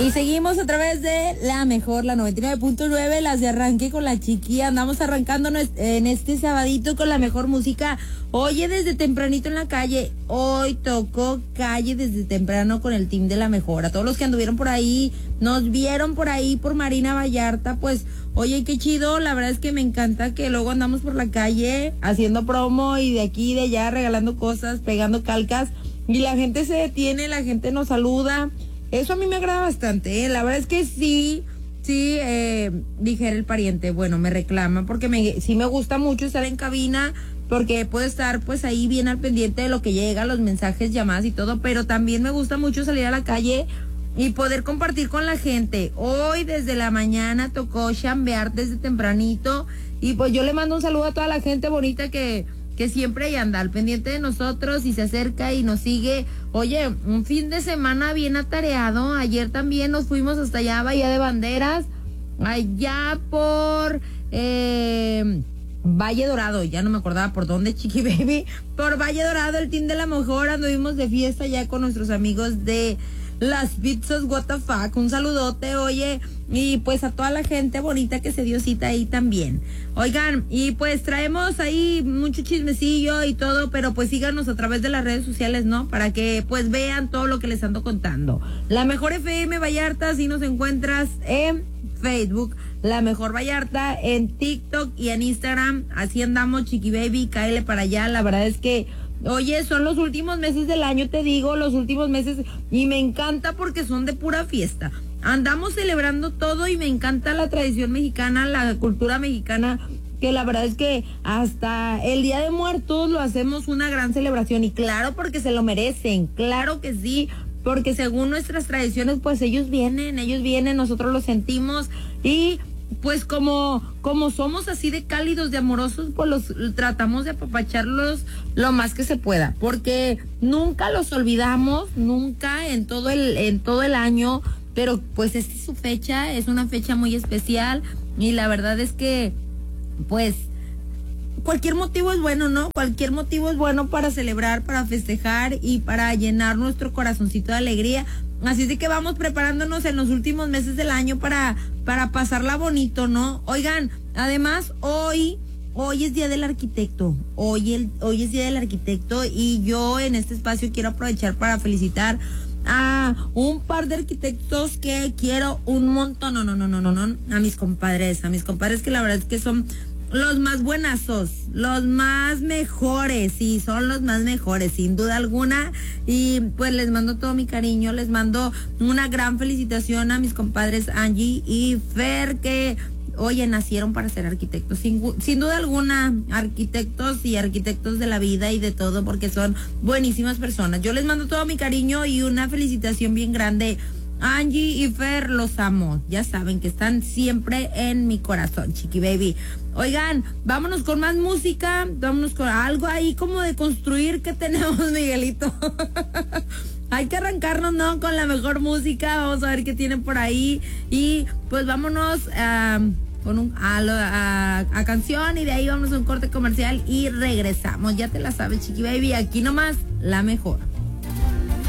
Y seguimos a través de la mejor, la 99.9, las de arranque con la Chiqui. Andamos arrancando en este sabadito con la mejor música. Oye, desde tempranito en la calle. Hoy tocó calle desde temprano con el team de la mejor. A todos los que anduvieron por ahí, nos vieron por ahí por Marina Vallarta, pues, oye, qué chido. La verdad es que me encanta que luego andamos por la calle haciendo promo y de aquí y de allá regalando cosas, pegando calcas. Y la gente se detiene, la gente nos saluda. Eso a mí me agrada bastante, ¿eh? La verdad es que sí, dijera el pariente, bueno, me reclama porque sí me gusta mucho estar en cabina, porque puedo estar pues ahí bien al pendiente de lo que llega, los mensajes, llamadas y todo, pero también me gusta mucho salir a la calle y poder compartir con la gente. Hoy desde la mañana tocó chambear desde tempranito y pues yo le mando un saludo a toda la gente bonita que siempre ahí anda al pendiente de nosotros y se acerca y nos sigue. Oye, un fin de semana bien atareado. Ayer también nos fuimos hasta allá, Bahía de Banderas, allá por Valle Dorado, ya no me acordaba por dónde, Chiqui Baby, por Valle Dorado, el team de la mejor, anduvimos de fiesta ya con nuestros amigos de las pizzas WTF. Un saludote, oye, y pues a toda la gente bonita que se dio cita ahí también. Oigan, y pues traemos ahí mucho chismecillo y todo, pero pues síganos a través de las redes sociales, ¿no? Para que pues vean todo lo que les ando contando. La Mejor FM Vallarta, así nos encuentras en Facebook, La Mejor Vallarta, en TikTok y en Instagram. Así andamos, Chiqui Baby, cáele para allá. La verdad es que oye, son los últimos meses del año, te digo, los últimos meses, y me encanta porque son de pura fiesta. Andamos celebrando todo y me encanta la tradición mexicana, la cultura mexicana, que la verdad es que hasta el Día de Muertos lo hacemos una gran celebración, y claro, porque se lo merecen, claro que sí, porque según nuestras tradiciones, pues ellos vienen, nosotros lo sentimos, y pues como somos así de cálidos, de amorosos, pues los tratamos de apapacharlos lo más que se pueda, porque nunca los olvidamos, nunca en todo el año, pero pues es su fecha, es una fecha muy especial, y la verdad es que pues cualquier motivo es bueno, ¿no? Cualquier motivo es bueno para celebrar, para festejar y para llenar nuestro corazoncito de alegría. Así es de que vamos preparándonos en los últimos meses del año para pasarla bonito, ¿no? Oigan, además hoy es Día del Arquitecto. Hoy es Día del Arquitecto y yo en este espacio quiero aprovechar para felicitar a un par de arquitectos que quiero un montón. A mis compadres que la verdad es que son los más buenazos, los más mejores, sí, son los más mejores, sin duda alguna. Y pues les mando todo mi cariño, les mando una gran felicitación a mis compadres Angie y Fer, que oye, nacieron para ser arquitectos, sin duda alguna, arquitectos de la vida y de todo, porque son buenísimas personas. Yo les mando todo mi cariño y una felicitación bien grande. Angie y Fer, los amo. Ya saben que están siempre en mi corazón, Chiqui Baby. Oigan, vámonos con más música, vámonos con algo ahí como de construir que tenemos, Miguelito. Hay que arrancarnos, ¿no? Con la mejor música, vamos a ver qué tienen por ahí. Y pues vámonos a canción, y de ahí vamos a un corte comercial y regresamos. Ya te la sabes, Chiqui Baby, aquí nomás, la mejor.